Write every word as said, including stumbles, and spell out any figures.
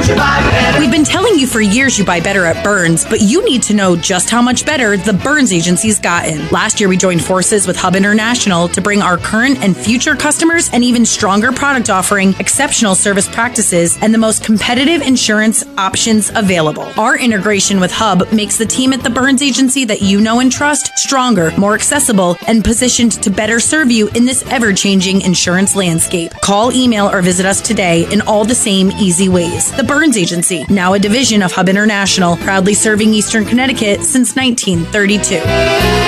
you buy better? We've been telling you for years you buy better at Burns, but you need to know just how much better the Burns Agency's gotten. Last year, we joined forces with Hub International to bring our current and future customers an even stronger product offering, exceptional service practices, and the most competitive insurance options available. Our integration with Hub makes the team at the Burns Agency that you know and trust stronger, more accessible, and positioned to better serve you in this ever-changing insurance landscape. Call, email, or visit us today in all the same easy ways. The Burns Agency, now a division of Hub International, proudly serving Eastern Connecticut since nineteen thirty-two.